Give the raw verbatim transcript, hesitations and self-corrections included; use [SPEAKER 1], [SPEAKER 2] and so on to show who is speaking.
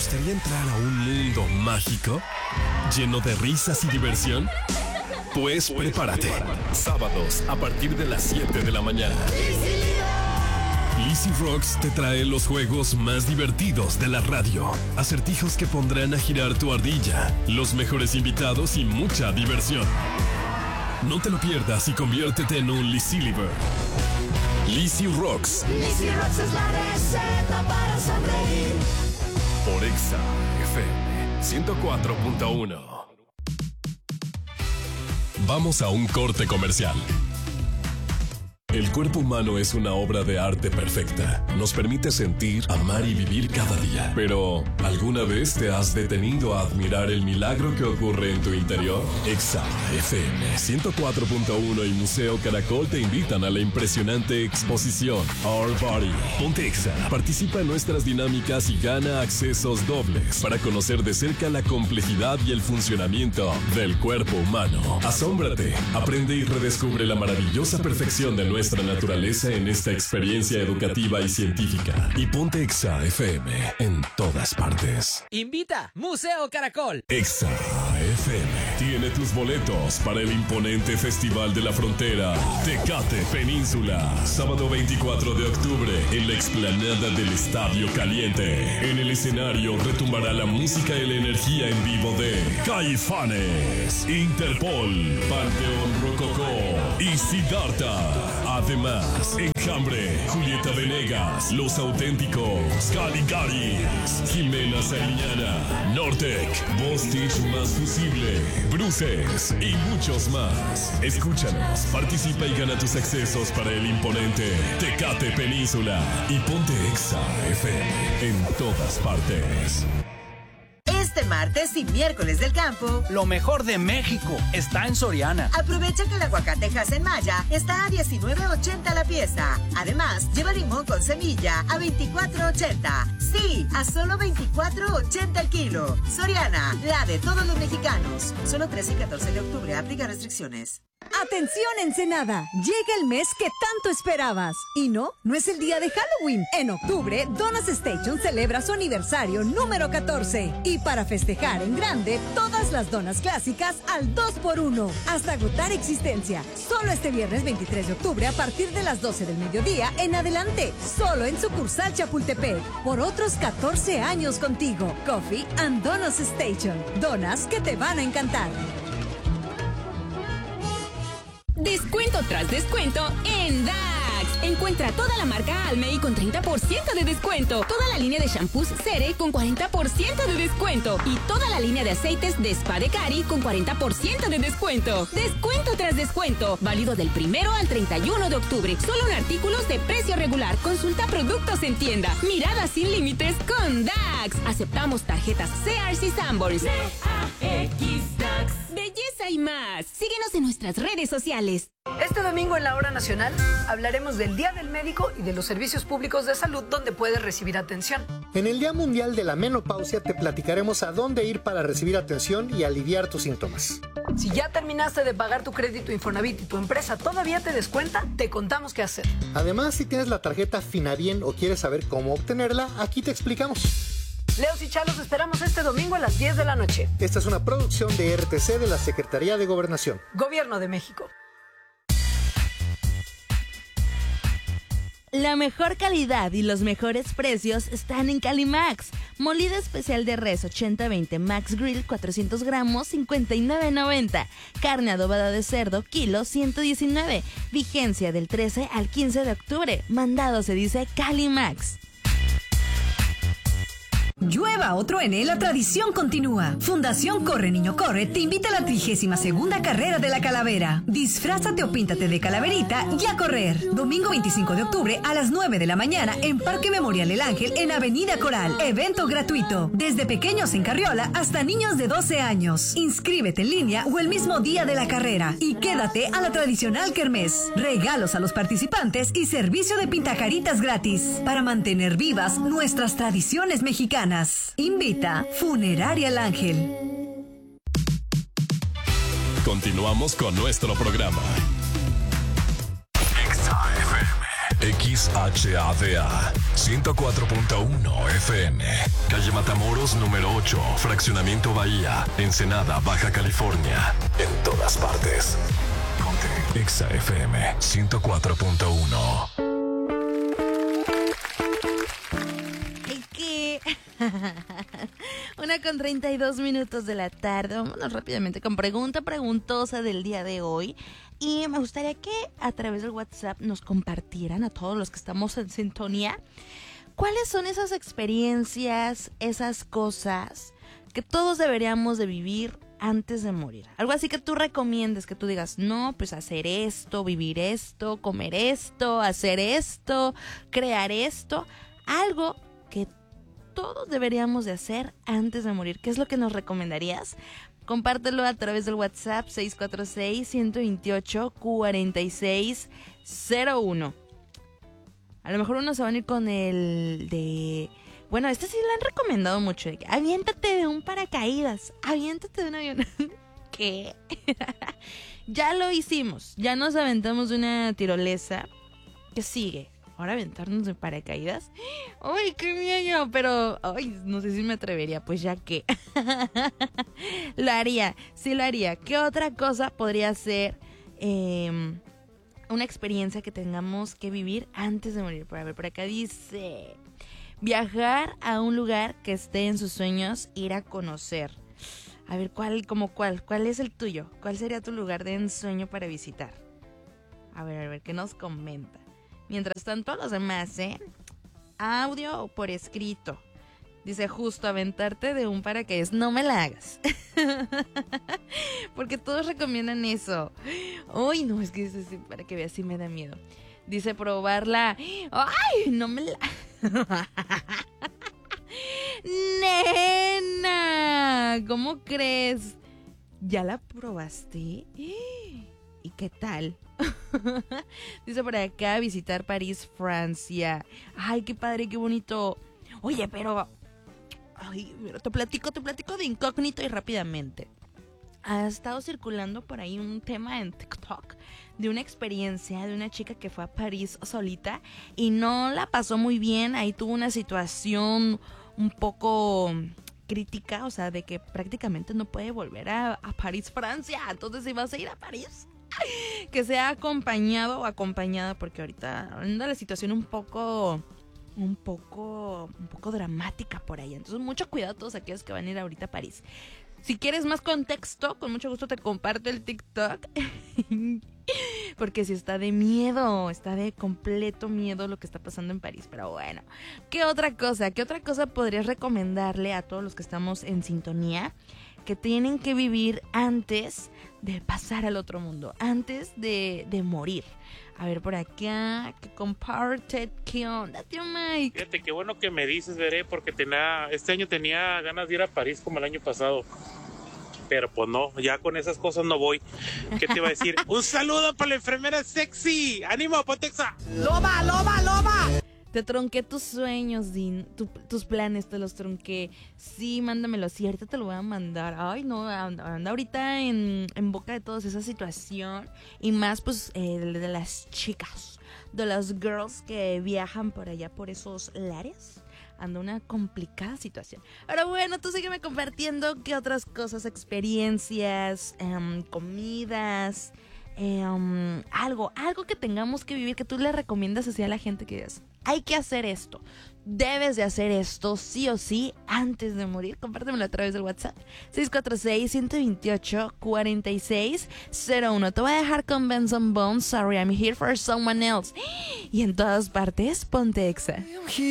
[SPEAKER 1] gustaría entrar a un mundo mágico? ¿Lleno de risas y diversión? Pues prepárate. Sábados a partir de las siete de la mañana. Lizzy Rocks te trae los juegos más divertidos de la radio. Acertijos que pondrán a girar tu ardilla, los mejores invitados y mucha diversión. No te lo pierdas y conviértete en un Lizzy Liver. Lizzy Rocks.
[SPEAKER 2] Lizzy Rocks es la receta para sonreír.
[SPEAKER 1] Por Exa F M ciento cuatro punto uno. Vamos a un corte comercial. El cuerpo humano es una obra de arte perfecta. Nos permite sentir, amar y vivir cada día. Pero, ¿alguna vez te has detenido a admirar el milagro que ocurre en tu interior? Exa F M ciento cuatro punto uno y Museo Caracol te invitan a la impresionante exposición Our Body. Ponte Exa, participa en nuestras dinámicas y gana accesos dobles para conocer de cerca la complejidad y el funcionamiento del cuerpo humano. Asómbrate, aprende y redescubre la maravillosa perfección de nuestra nuestra naturaleza en esta experiencia educativa y científica. Y ponte Exa F M en todas partes.
[SPEAKER 3] Invita Museo Caracol.
[SPEAKER 1] Exa F M tiene tus boletos para el imponente Festival de la Frontera Tecate Península. Sábado veinticuatro de octubre en la explanada del Estadio Caliente. En el escenario retumbará la música y la energía en vivo de Caifanes, Interpol, Panteón Rococó y Siddhartha. Además, Enjambre, Julieta Venegas, Los Auténticos, Caligaris, Jimena Sariñana, Nortec, Bostich Más Fusible, Bruces y muchos más. Escúchanos, participa y gana tus accesos para el imponente Tecate Península y ponte Exa F M en todas partes.
[SPEAKER 4] Este martes y miércoles del campo,
[SPEAKER 3] lo mejor de México está en Soriana.
[SPEAKER 4] Aprovecha que el aguacatejas en Maya está a diecinueve ochenta la pieza. Además, lleva limón con semilla a veinticuatro ochenta. Sí, a solo veinticuatro ochenta el kilo. Soriana, la de todos los mexicanos. Solo trece y catorce de octubre, aplica restricciones.
[SPEAKER 5] ¡Atención, Ensenada! Llega el mes que tanto esperabas. Y no, no es el día de Halloween. En octubre, Donas Station celebra su aniversario número catorce. Y para festejar en grande, todas las donas clásicas al dos por uno. Hasta agotar existencia. Solo este viernes veintitrés de octubre a partir de las doce del mediodía en adelante. Solo en sucursal Chapultepec. Por otros catorce años contigo. Coffee and Donas Station. Donas que te van a encantar.
[SPEAKER 6] Descuento tras descuento en Dax. Encuentra toda la marca Almay con treinta por ciento de descuento. Toda la línea de shampoos Cere con cuarenta por ciento de descuento. Y toda la línea de aceites de Spa de Cari con cuarenta por ciento de descuento. Descuento tras descuento. Válido del primero al treinta y uno de octubre. Solo en artículos de precio regular. Consulta productos en tienda. Mirada sin límites con Dax. Aceptamos tarjetas Sears y Sanborns. D A X Dax. Belleza y más. Síguenos en nuestras redes sociales.
[SPEAKER 7] Este domingo en la Hora Nacional hablaremos del Día del Médico y de los servicios públicos de salud donde puedes recibir atención.
[SPEAKER 8] En el Día Mundial de la Menopausia te platicaremos a dónde ir para recibir atención y aliviar tus síntomas.
[SPEAKER 7] Si ya terminaste de pagar tu crédito Infonavit y tu empresa todavía te descuenta, te contamos qué hacer.
[SPEAKER 8] Además, si tienes la tarjeta Finabien o quieres saber cómo obtenerla, aquí te explicamos.
[SPEAKER 7] Leos y Chalos esperamos este domingo a las diez de la noche.
[SPEAKER 8] Esta es una producción de R T C de la Secretaría de Gobernación.
[SPEAKER 7] Gobierno de México.
[SPEAKER 9] La mejor calidad y los mejores precios están en Calimax. Molida especial de res ochenta veinte Max Grill cuatrocientos gramos cincuenta y nueve noventa. Carne adobada de cerdo kilo ciento diecinueve. Vigencia del trece al quince de octubre. Mandado se dice Calimax.
[SPEAKER 10] Llueva o truene, la tradición continúa. Fundación Corre Niño Corre te invita a la trigésima segunda carrera de la calavera. Disfrázate o píntate de calaverita y a correr. Domingo veinticinco de octubre a las nueve de la mañana en Parque Memorial El Ángel en Avenida Coral. Evento gratuito. Desde pequeños en carriola hasta niños de doce años. Inscríbete en línea o el mismo día de la carrera y quédate a la tradicional kermés. Regalos a los participantes y servicio de pintacaritas gratis para mantener vivas nuestras tradiciones mexicanas. Invita Funeraria El Ángel.
[SPEAKER 1] Continuamos con nuestro programa. Exa F M. X H A D A ciento cuatro punto uno F M. Calle Matamoros número ocho, Fraccionamiento Bahía, Ensenada, Baja California. En todas partes. Ponte Exa F M ciento cuatro punto uno.
[SPEAKER 9] Una con treinta y dos minutos de la tarde. Vámonos rápidamente con pregunta preguntosa del día de hoy. Y me gustaría que a través del WhatsApp nos compartieran a todos los que estamos en sintonía cuáles son esas experiencias, esas cosas que todos deberíamos de vivir antes de morir. Algo así que tú recomiendes, que tú digas, no, pues hacer esto, vivir esto, comer esto, hacer esto, crear esto. Algo que todos deberíamos de hacer antes de morir. ¿Qué es lo que nos recomendarías? Compártelo a través del WhatsApp seis cuatro seis, uno dos ocho, cuatro seis cero uno. A lo mejor unos se van a ir con el de... Bueno, este sí lo han recomendado mucho. De que, aviéntate de un paracaídas. Aviéntate de un avión. ¿Qué? Ya lo hicimos. Ya nos aventamos de una tirolesa. ¿Qué sigue? Ahora aventarnos de paracaídas. ¡Ay, qué miedo! Pero, ay, no sé si me atrevería, pues ya que. Lo haría, sí lo haría. ¿Qué otra cosa podría ser eh, una experiencia que tengamos que vivir antes de morir? Por a ver, por acá dice: viajar a un lugar que esté en sus sueños, ir a conocer. A ver, ¿cuál, como cuál? ¿Cuál es el tuyo? ¿Cuál sería tu lugar de ensueño para visitar? A ver, a ver, ¿qué nos comenta? Mientras tanto, los demás, ¿eh? Audio o por escrito. Dice, justo aventarte de un paracaídas. No me la hagas. Porque todos recomiendan eso. Uy, no, es que es, es, para que veas, sí me da miedo. Dice, probarla. Ay, no me la... Nena, ¿cómo crees? ¿Ya la probaste? ¿Y qué tal? Dice por acá, visitar París, Francia. Ay, qué padre, qué bonito. Oye, pero... Ay, mira, te platico, te platico de incógnito y rápidamente. Ha estado circulando por ahí un tema en TikTok de una experiencia de una chica que fue a París solita y no la pasó muy bien. Ahí tuvo una situación un poco crítica, o sea, de que prácticamente no puede volver a, a París, Francia. Entonces, si vas a ir a París, que sea acompañado o acompañada, porque ahorita anda la situación un poco, un poco, un poco dramática por ahí. Entonces, mucho cuidado a todos aquellos que van a ir ahorita a París. Si quieres más contexto, con mucho gusto te comparto el TikTok. Porque si está de miedo, está de completo miedo lo que está pasando en París. Pero bueno, ¿qué otra cosa? ¿Qué otra cosa podrías recomendarle a todos los que estamos en sintonía que tienen que vivir antes de pasar al otro mundo, antes de, de morir? A ver, por acá, que comparte, ¿qué onda, tío Mike?
[SPEAKER 11] Fíjate, qué bueno que me dices, Veré, porque tenía, este año tenía ganas de ir a París como el año pasado. Pero pues no, ya con esas cosas no voy. ¿Qué te iba a decir? Un saludo para la enfermera sexy. ¡Ánimo, Pontexa!
[SPEAKER 3] ¡Loba, loba, loba!
[SPEAKER 9] Te tronqué tus sueños, Din, tu, tus planes te los tronqué. Sí, mándamelo, sí, ahorita te lo voy a mandar. Ay, no, anda, anda ahorita en, en boca de todos esa situación. Y más, pues, eh, de las chicas, de las girls que viajan por allá, por esos lares. Anda una complicada situación. Pero bueno, tú sígueme compartiendo qué otras cosas, experiencias, um, comidas, um, algo, algo que tengamos que vivir, que tú le recomiendas así a la gente que digas, hay que hacer esto, debes de hacer esto sí o sí antes de morir. Compártemelo a través del WhatsApp seis cuatro seis, uno dos ocho, cuatro seis cero uno. Te voy a dejar con Benson Bones, Sorry I'm Here for Someone Else. Y en todas partes, ponte Exa.